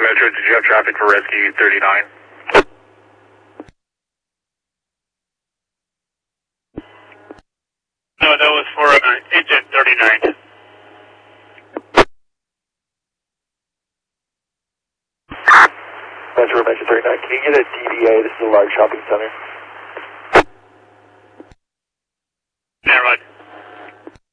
Metro, did you have traffic for Rescue 39? No, that was for Agent 39. Metro 39, can you get a DBA? This is a large shopping center.